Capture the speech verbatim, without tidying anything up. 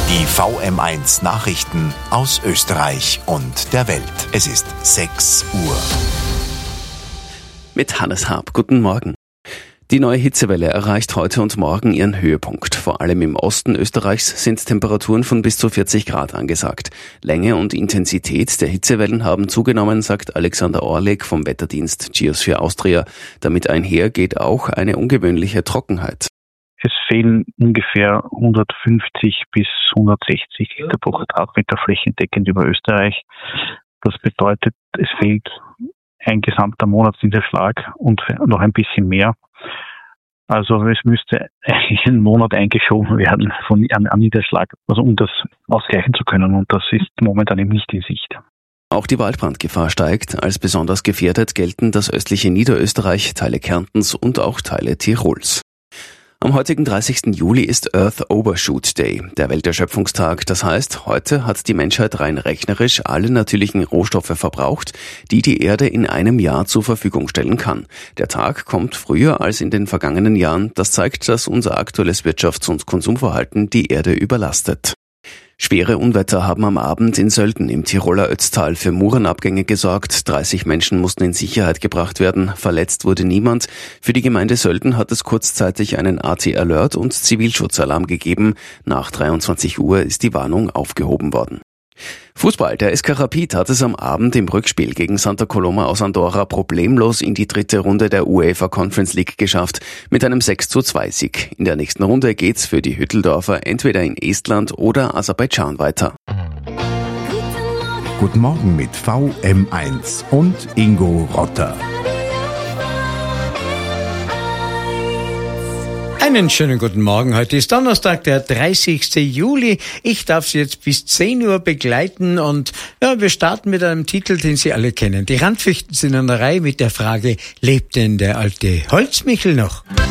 Die V M eins Nachrichten aus Österreich und der Welt. Es ist sechs Uhr. Mit Hannes Haab. Guten Morgen. Die neue Hitzewelle erreicht heute und morgen ihren Höhepunkt. Vor allem im Osten Österreichs sind Temperaturen von bis zu vierzig Grad angesagt. Länge und Intensität der Hitzewellen haben zugenommen, sagt Alexander Orlik vom Wetterdienst Geosphere Austria. Damit einher geht auch eine ungewöhnliche Trockenheit. Es fehlen ungefähr hundertfünfzig bis hundertsechzig Liter pro Quadratmeter flächendeckend über Österreich. Das bedeutet, es fehlt ein gesamter Monatsniederschlag und noch ein bisschen mehr. Also es müsste eigentlich ein Monat eingeschoben werden von an Niederschlag, also um das ausgleichen zu können. Und das ist momentan eben nicht in Sicht. Auch die Waldbrandgefahr steigt. Als besonders gefährdet gelten das östliche Niederösterreich, Teile Kärntens und auch Teile Tirols. Am heutigen dreißigsten Juli ist Earth Overshoot Day, der Welterschöpfungstag. Das heißt, heute hat die Menschheit rein rechnerisch alle natürlichen Rohstoffe verbraucht, die die Erde in einem Jahr zur Verfügung stellen kann. Der Tag kommt früher als in den vergangenen Jahren. Das zeigt, dass unser aktuelles Wirtschafts- und Konsumverhalten die Erde überlastet. Schwere Unwetter haben am Abend in Sölden im Tiroler Ötztal für Murenabgänge gesorgt. dreißig Menschen mussten in Sicherheit gebracht werden. Verletzt wurde niemand. Für die Gemeinde Sölden hat es kurzzeitig einen A T-Alert und Zivilschutzalarm gegeben. Nach dreiundzwanzig Uhr ist die Warnung aufgehoben worden. Fußball. Der S K Rapid hat es am Abend im Rückspiel gegen Santa Coloma aus Andorra problemlos in die dritte Runde der UEFA Conference League geschafft, mit einem sechs zu zwei Sieg. In der nächsten Runde geht's für die Hütteldorfer entweder in Estland oder Aserbaidschan weiter. Guten Morgen mit V M eins und Ingo Rotter. Einen schönen guten Morgen. Heute ist Donnerstag, der dreißigsten Juli. Ich darf Sie jetzt bis zehn Uhr begleiten und ja, wir starten mit einem Titel, den Sie alle kennen. Die Randfichten sind an der Reihe mit der Frage, lebt denn der alte Holzmichel noch?